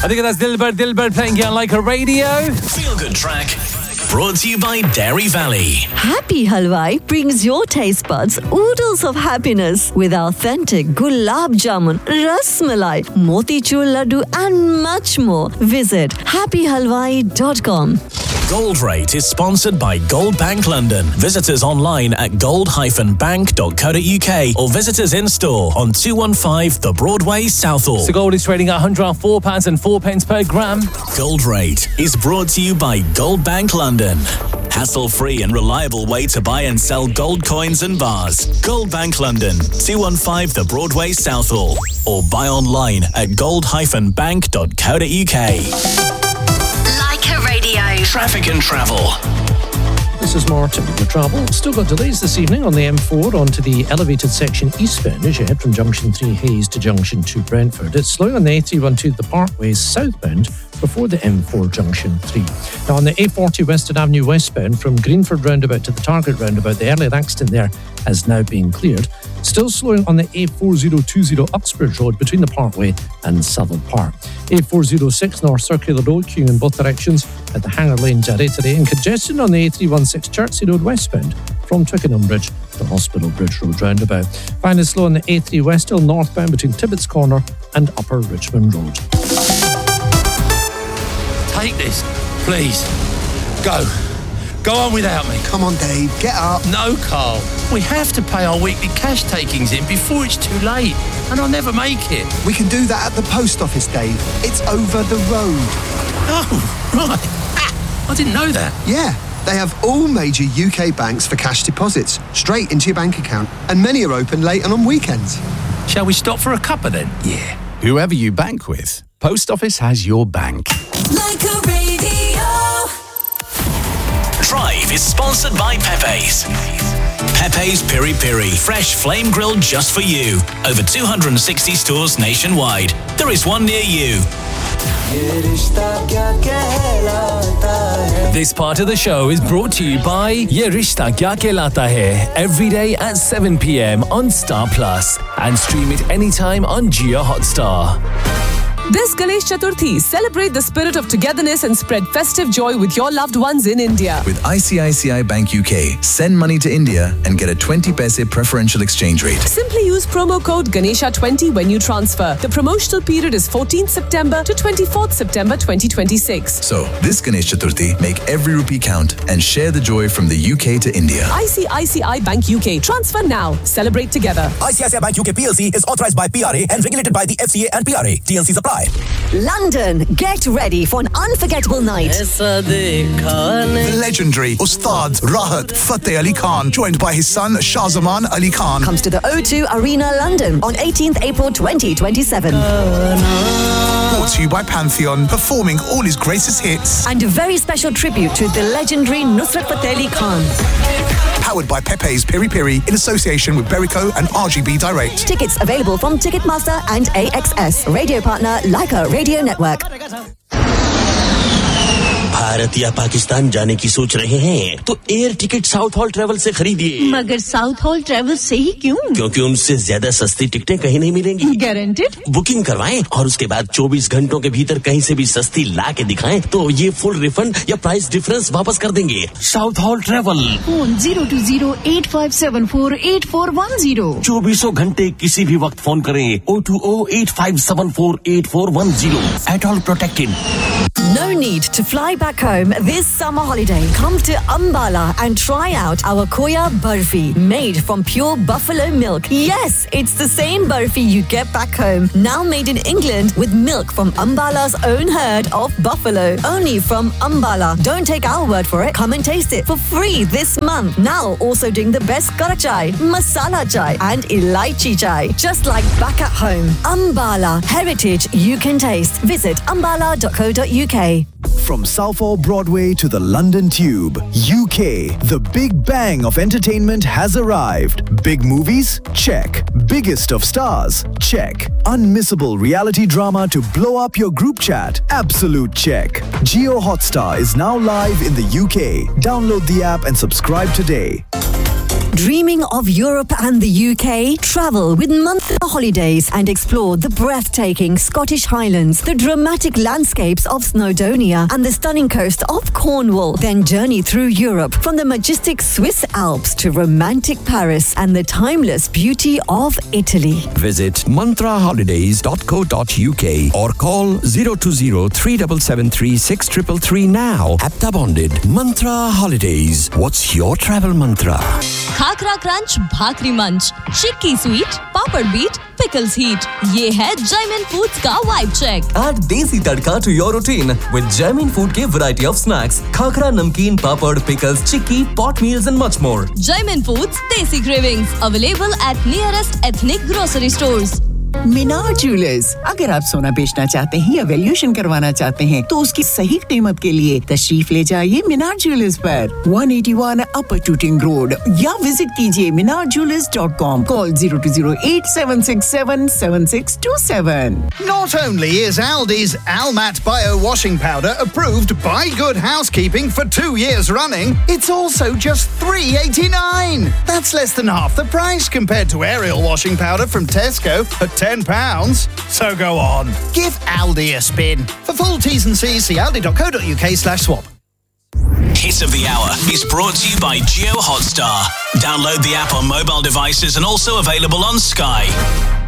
I think that's Dilbert playing here on Like a Radio. Feel Good Track. Brought to you by Dairy Valley. Happy Halwai brings your taste buds oodles of happiness with authentic gulab jamun, ras malai, motichur laddu and much more. Visit happyhalwai.com. Gold Rate is sponsored by Gold Bank London. Visit us online at gold-bank.co.uk or visit us in store on 215 The Broadway, Southall. So gold is trading at £104.04 per gram. Gold Rate is brought to you by Gold Bank London. Hassle-free and reliable way to buy and sell gold coins and bars. Gold Bank London, 215 The Broadway, Southall. Or buy online at gold-bank.co.uk. Traffic and travel. This is Martin with the travel. Still got delays this evening on the M4 onto the elevated section eastbound as you head from Junction 3 Hayes to Junction 2 Brentford. It's slowing on the A312 the Parkway southbound before the M4 Junction 3. Now on the A40 Western Avenue westbound from Greenford roundabout to the Target roundabout, the earlier accident there has now been cleared. Still slowing on the A4020 Uxbridge Road between the Parkway and Savile Park. A406 North Circular Road queuing in both directions at the Hanger Lane Jarry today, and congestion on the A316 Chertsey Road westbound from Twickenham Bridge to Hospital Bridge Road roundabout. Finally slow on the A3 Westhill northbound between Tibbetts Corner and Upper Richmond Road. Take this, please. Go. Go on without me. Come on, Dave, get up. No, Carl. We have to pay our weekly cash takings in before it's too late, and I'll never make it. We can do that at the post office, Dave. It's over the road. Oh, right. I didn't know that. Yeah, they have all major UK banks for cash deposits, straight into your bank account, and many are open late and on weekends. Shall we stop for a cuppa then? Yeah. Whoever you bank with, Post Office has your bank. Like a Radio. Drive is sponsored by Pepe's. Pepe's Piri Piri, fresh flame grilled just for you. Over 260 stores nationwide. There is one near you. This part of the show is brought to you by Ye Rishta Kya Kehlata Hai, every day at 7 p.m. on Star Plus, and stream it anytime on Jio Hotstar. This Ganesh Chaturthi, celebrate the spirit of togetherness and spread festive joy with your loved ones in India. With ICICI Bank UK, send money to India and get a 20 paise preferential exchange rate. Simply use promo code Ganesha20 when you transfer. The promotional period is 14th September to 24th September 2026. So, this Ganesh Chaturthi, make every rupee count and share the joy from the UK to India. ICICI Bank UK. Transfer now. Celebrate together. ICICI Bank UK PLC is authorized by PRA and regulated by the FCA and PRA. TLCs apply. London, get ready for an unforgettable night. The legendary Ustad Rahat Fateh Ali Khan, joined by his son Shahzaman Ali Khan, comes to the O2 Arena, London on 18th April 2027. Brought to you by Pantheon, performing all his greatest hits. And a very special tribute to the legendary Nusrat Fateh Ali Khan. Powered by Pepe's Piri Piri in association with Berico and RGB Direct. Tickets available from Ticketmaster and AXS. Radio partner Leica Radio Network. Bharat या पाकिस्तान जाने की सोच रहे हैं तो air ticket south hall travel से खरीदिए। मगर साउथ हॉल ट्रैवल से ही क्यों? क्योंकि उनसे ज्यादा सस्ती टिकटें कहीं नहीं मिलेंगी। गारंटेड? बुकिंग करवाएं और उसके बाद 24 घंटों के भीतर कहीं से भी सस्ती ला के दिखाएं तो ये फुल रिफंड या प्राइस डिफरेंस वापस कर देंगे। South hall travel. फोन 020-8574-8410। 24 घंटे किसी भी वक्त फोन करें 020-8574-8410। At all protected. No need to fly back home this summer holiday. Come to Ambala and try out our Khoya Barfi, made from pure buffalo milk. Yes, it's the same Barfi you get back home, now made in England with milk from Ambala's own herd of buffalo. Only from Ambala. Don't take our word for it. Come and taste it for free this month. Now also doing the best Kara Chai, Masala Chai and Elaichi Chai. Just like back at home. Ambala. Heritage you can taste. Visit ambala.co.uk. From Southall Broadway to the London Tube, UK, the big bang of entertainment has arrived. Big movies? Check. Biggest of stars? Check. Unmissable reality drama to blow up your group chat? Absolute check. Jio Hotstar is now live in the UK. Download the app and subscribe today. Dreaming of Europe and the UK? Travel with Mantra Holidays and explore the breathtaking Scottish Highlands, the dramatic landscapes of Snowdonia and the stunning coast of Cornwall. Then journey through Europe from the majestic Swiss Alps to romantic Paris and the timeless beauty of Italy. Visit mantraholidays.co.uk or call 020-3773-6333 now. Apta bonded. Mantra Holidays. What's your travel mantra? Khakhra crunch, भाकरी मंच, चिक्की sweet, पापड़ beat, pickles heat. ये है Jaimin Foods का vibe check. Add desi tadka to your routine with Jaimin Food के variety of snacks, khakhra, नमकीन, पापड़, pickles, chikki, pot meals and much more. Jaimin Foods Desi Cravings available at nearest ethnic grocery stores. Minar jewellers, अगर आप सोना बेचना चाहते हैं या valuation करवाना चाहते हैं तो उसकी सही कीमत के लिए तशरीफ ले जाइए मीनार ज्वेलर्स पर 181 अपर टूटिंग रोड या विजिट कीजिए minarjewelers.com. Call 0208-767-7627. Not only is Aldi's Almat Bio Washing Powder approved by Good Housekeeping for 2 years running, it's also just $3.89. That's less than half the price compared to Ariel washing powder from Tesco at £10. So go on, give Aldi a spin. For full T's and C's, see aldi.co.uk/swap. Hit of the Hour is brought to you by Geo Hotstar. Download the app on mobile devices and also available on Sky.